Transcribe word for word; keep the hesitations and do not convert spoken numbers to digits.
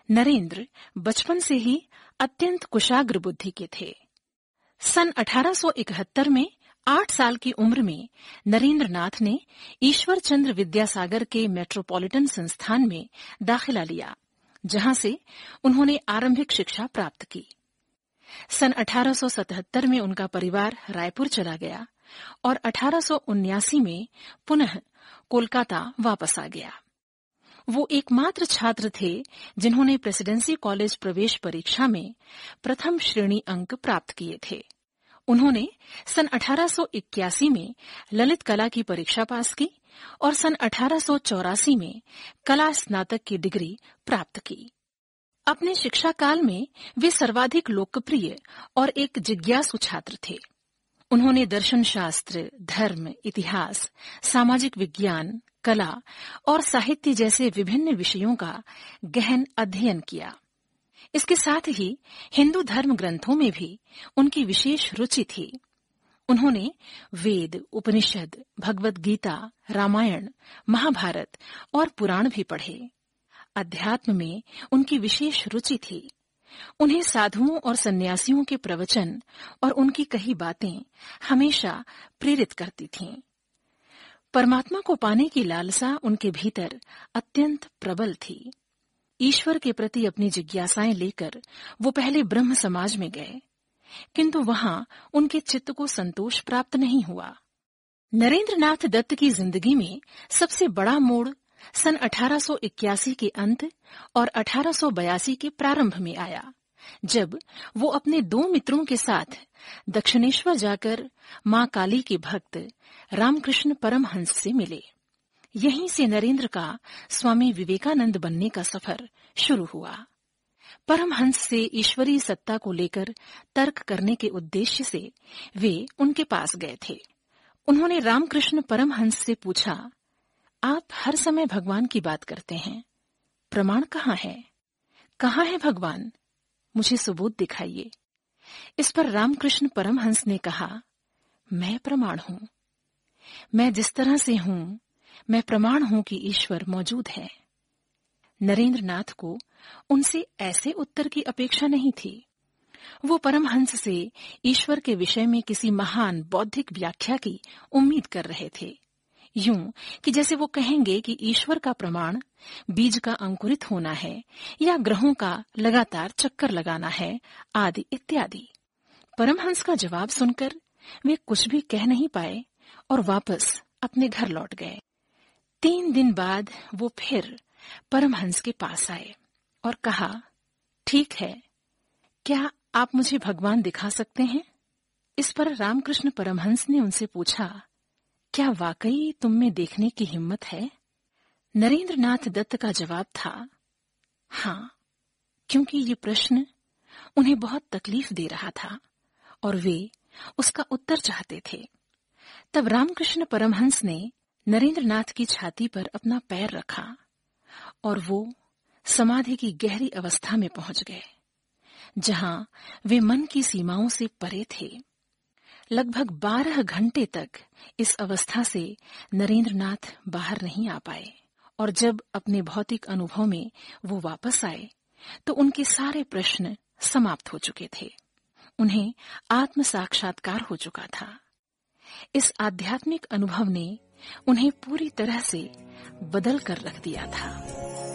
नरेंद्र बचपन से ही अत्यंत कुशाग्र बुद्धि के थे। सन अठारह सौ इकहत्तर में आठ साल की उम्र में नरेंद्र नाथ ने ईश्वर चंद्र विद्यासागर के मेट्रोपॉलिटन संस्थान में दाखिला लिया, जहां से उन्होंने आरंभिक शिक्षा प्राप्त की। सन अठारह सौ सतहत्तर में उनका परिवार रायपुर चला गया और अठारह सौ उन्यासी में पुनः कोलकाता वापस आ गया। वो एकमात्र छात्र थे जिन्होंने प्रेसिडेंसी कॉलेज प्रवेश परीक्षा में प्रथम श्रेणी अंक प्राप्त किए थे। उन्होंने सन अठारह सौ इक्यासी में ललित कला की परीक्षा पास की और सन अठारह सौ चौरासी में कला स्नातक की डिग्री प्राप्त की। अपने शिक्षा काल में वे सर्वाधिक लोकप्रिय और एक जिज्ञासु छात्र थे। उन्होंने दर्शन शास्त्र, धर्म, इतिहास, सामाजिक विज्ञान, कला और साहित्य जैसे विभिन्न विषयों का गहन अध्ययन किया। इसके साथ ही हिंदू धर्म ग्रंथों में भी उनकी विशेष रुचि थी। उन्होंने वेद, उपनिषद, भगवद गीता, रामायण, महाभारत और पुराण भी पढ़े। अध्यात्म में उनकी विशेष रुचि थी। उन्हें साधुओं और सन्यासियों के प्रवचन और उनकी कही बातें हमेशा प्रेरित करती थीं। परमात्मा को पाने की लालसा उनके भीतर अत्यंत प्रबल थी। ईश्वर के प्रति अपनी जिज्ञासाएं लेकर वो पहले ब्रह्म समाज में गए, किंतु वहां उनके चित्त को संतोष प्राप्त नहीं हुआ। नरेंद्र नाथ दत्त की जिंदगी में सबसे बड़ा मोड़ सन अठारह सौ इक्यासी के अंत और अठारह सौ बयासी के प्रारंभ में आया, जब वो अपने दो मित्रों के साथ दक्षिणेश्वर जाकर मां काली के भक्त रामकृष्ण परमहंस से मिले। यहीं से नरेंद्र का स्वामी विवेकानंद बनने का सफर शुरू हुआ। परमहंस से ईश्वरीय सत्ता को लेकर तर्क करने के उद्देश्य से वे उनके पास गए थे। उन्होंने रामकृष्ण परमहंस से पूछा, आप हर समय भगवान की बात करते हैं, प्रमाण कहाँ है? कहाँ है भगवान? मुझे सबूत दिखाइए। इस पर रामकृष्ण परमहंस ने कहा, मैं प्रमाण हूं। मैं जिस तरह से हूं, मैं प्रमाण हूं कि ईश्वर मौजूद है। नरेंद्र नाथ को उनसे ऐसे उत्तर की अपेक्षा नहीं थी। वो परमहंस से ईश्वर के विषय में किसी महान बौद्धिक व्याख्या की उम्मीद कर रहे थे, यूं कि जैसे वो कहेंगे कि ईश्वर का प्रमाण बीज का अंकुरित होना है या ग्रहों का लगातार चक्कर लगाना है, आदि इत्यादि। परमहंस का जवाब सुनकर वे कुछ भी कह नहीं पाए और वापस अपने घर लौट गए। तीन दिन बाद वो फिर परमहंस के पास आए और कहा, ठीक है, क्या आप मुझे भगवान दिखा सकते हैं? इस पर रामकृष्ण परमहंस ने उनसे पूछा, क्या वाकई तुम में देखने की हिम्मत है? नरेंद्र नाथ दत्त का जवाब था, हाँ, क्योंकि ये प्रश्न उन्हें बहुत तकलीफ दे रहा था और वे उसका उत्तर चाहते थे। तब रामकृष्ण परमहंस ने नरेंद्र नाथ की छाती पर अपना पैर रखा और वो समाधि की गहरी अवस्था में पहुंच गए, जहां वे मन की सीमाओं से परे थे। लगभग बारह घंटे तक इस अवस्था से नरेंद्र नाथ बाहर नहीं आ पाए और जब अपने भौतिक अनुभव में वो वापस आए तो उनके सारे प्रश्न समाप्त हो चुके थे। उन्हें आत्म साक्षात्कार हो चुका था। इस आध्यात्मिक अनुभव ने उन्हें पूरी तरह से बदल कर रख दिया था।